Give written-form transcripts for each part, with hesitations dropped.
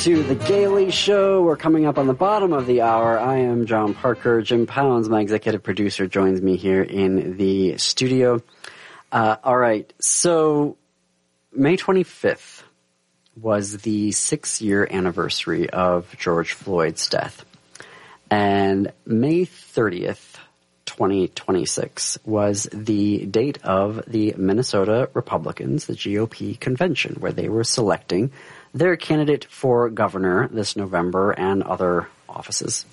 to The Gaily Show. We're coming up on the bottom of the hour. I am John Parker. Jim Pounds, my executive producer, joins me here in the studio. All right, so May 25th was the 6-year anniversary of George Floyd's death. And May 30th, 2026 was the date of the Minnesota Republicans, the GOP convention, where they were selecting their candidate for governor this November and other offices.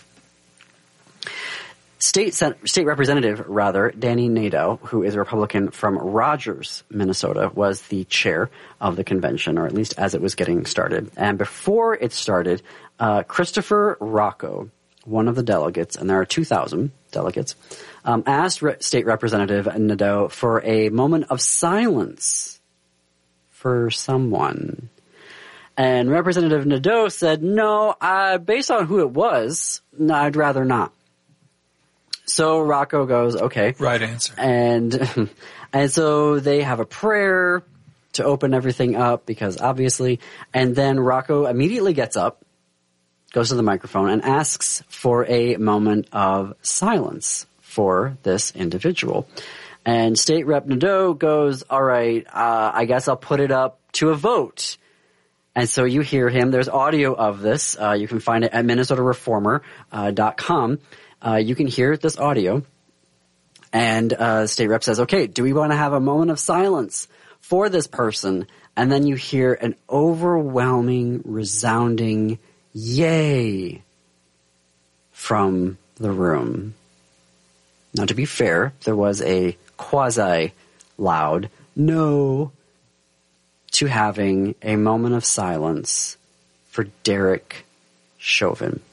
State Representative Danny Nadeau, who is a Republican from Rogers, Minnesota, was the chair of the convention, or at least as it was getting started. And before it started, Christopher Rocco, one of the delegates, and there are 2,000 delegates, asked State Representative Nadeau for a moment of silence for someone. And Representative Nadeau said, no, based on who it was, no, I'd rather not. So Rocco goes, okay. Right answer. And so they have a prayer to open everything up because obviously, and then Rocco immediately gets up, goes to the microphone and asks for a moment of silence for this individual. And State Rep Nadeau goes, all right, I guess I'll put it up to a vote. And so you hear him. There's audio of this. You can find it at minnesotareformer.com. You can hear this audio. And State Rep says, okay, do we want to have a moment of silence for this person? And then you hear an overwhelming, resounding yay from the room. Now, to be fair, there was a quasi-loud no to having a moment of silence for Derek Chauvin.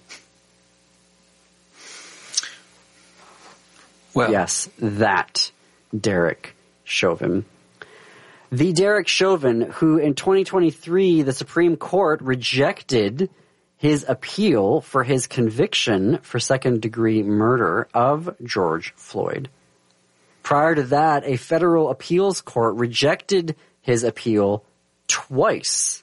Well, yes, that Derek Chauvin. The Derek Chauvin who in 2023 the Supreme Court rejected his appeal for his conviction for second-degree murder of George Floyd. Prior to that, a federal appeals court rejected his appeal twice.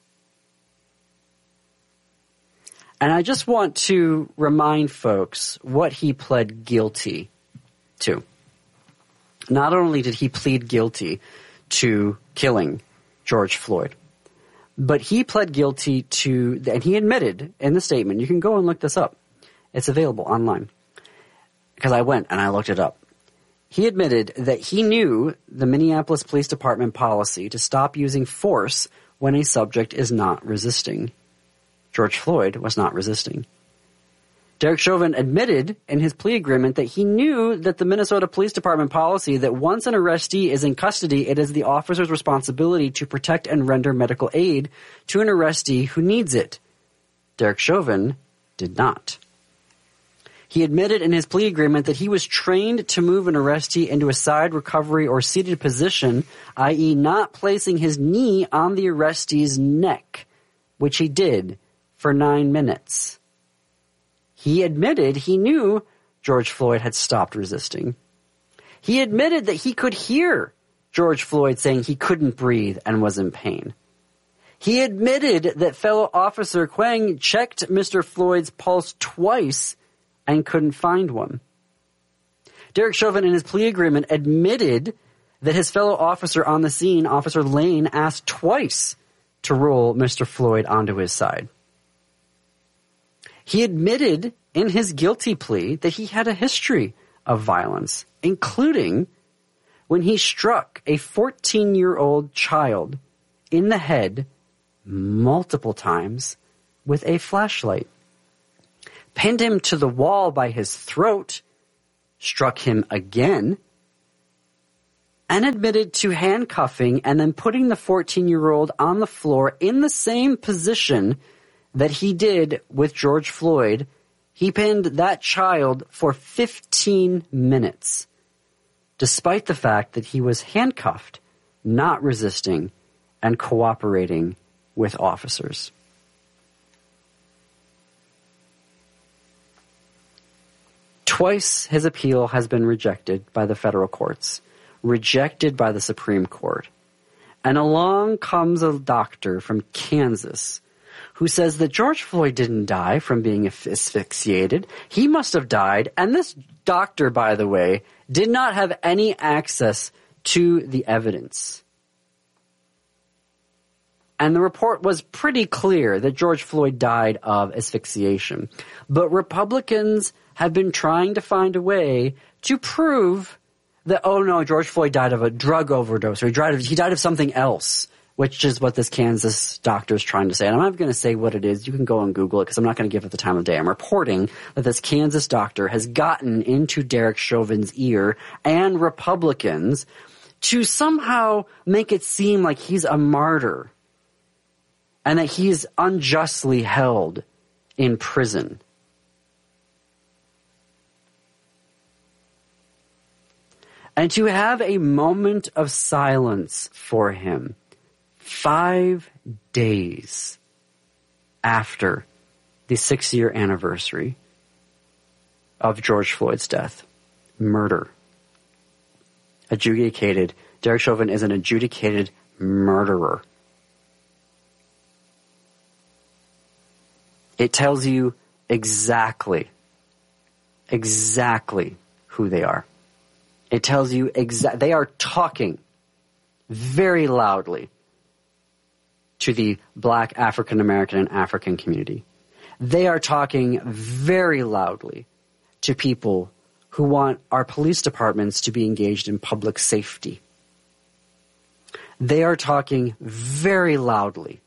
And I just want to remind folks what he pled guilty to. Not only did he plead guilty to killing George Floyd, but he pled guilty to, and he admitted in the statement, you can go and look this up. It's available online. Because I went and I looked it up. He admitted that he knew the Minneapolis Police Department policy to stop using force when a subject is not resisting. George Floyd was not resisting. Derek Chauvin admitted in his plea agreement that he knew that the Minnesota Police Department policy that once an arrestee is in custody, it is the officer's responsibility to protect and render medical aid to an arrestee who needs it. Derek Chauvin did not. He admitted in his plea agreement that he was trained to move an arrestee into a side recovery or seated position, i.e. not placing his knee on the arrestee's neck, which he did for 9 minutes. He admitted he knew George Floyd had stopped resisting. He admitted that he could hear George Floyd saying he couldn't breathe and was in pain. He admitted that fellow officer Quang checked Mr. Floyd's pulse twice and couldn't find one. Derek Chauvin in his plea agreement admitted that his fellow officer on the scene, Officer Lane, asked twice to roll Mr. Floyd onto his side. He admitted in his guilty plea that he had a history of violence, including when he struck a 14-year-old child in the head multiple times with a flashlight, pinned him to the wall by his throat, struck him again, and admitted to handcuffing and then putting the 14-year-old on the floor in the same position that he did with George Floyd. He pinned that child for 15 minutes, despite the fact that he was handcuffed, not resisting, and cooperating with officers. Twice his appeal has been rejected by the federal courts, rejected by the Supreme Court. And along comes a doctor from Kansas who says that George Floyd didn't die from being asphyxiated. He must have died. And this doctor, by the way, did not have any access to the evidence. And the report was pretty clear that George Floyd died of asphyxiation. But Republicans have been trying to find a way to prove that, oh no, George Floyd died of a drug overdose, or he died of something else, which is what this Kansas doctor is trying to say. And I'm not going to say what it is. You can go and Google it because I'm not going to give it the time of day. I'm reporting that this Kansas doctor has gotten into Derek Chauvin's ear and Republicans to somehow make it seem like he's a martyr and that he's unjustly held in prison. And to have a moment of silence for him 5 days after the 6-year anniversary of George Floyd's death. Murder. Adjudicated. Derek Chauvin is an adjudicated murderer. It tells you exactly who they are. It tells you they are talking very loudly to the Black, African American, and African community. They are talking very loudly to people who want our police departments to be engaged in public safety. They are talking very loudly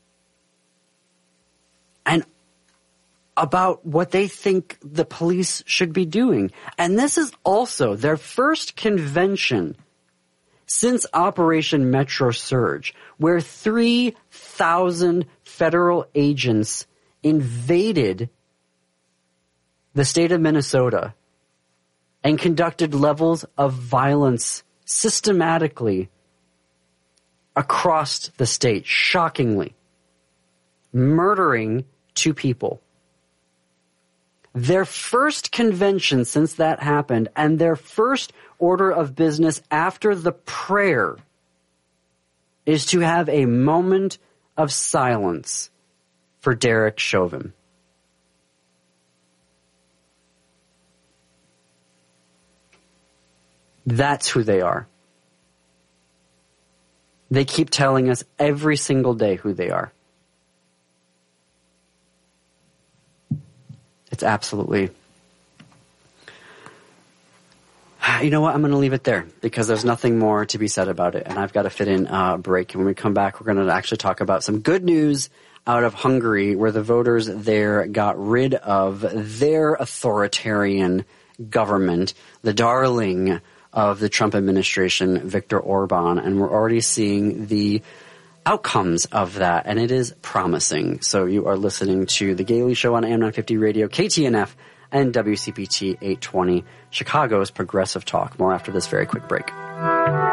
and about what they think the police should be doing. And this is also their first convention since Operation Metro Surge, where 3,000 federal agents invaded the state of Minnesota and conducted levels of violence systematically across the state, shockingly, murdering 2 people. Their first convention since that happened, and their first order of business after the prayer, is to have a moment of silence for Derek Chauvin. That's who they are. They keep telling us every single day who they are. It's absolutely... You know what? I'm going to leave it there because there's nothing more to be said about it, and I've got to fit in a break. And when we come back, we're going to actually talk about some good news out of Hungary, where the voters there got rid of their authoritarian government, the darling of the Trump administration, Viktor Orban, and we're already seeing the outcomes of that, and it is promising. So you are listening to The Gailey Show on AM 950 Radio, KTNF, and WCPT 820, Chicago's Progressive Talk. More after this very quick break.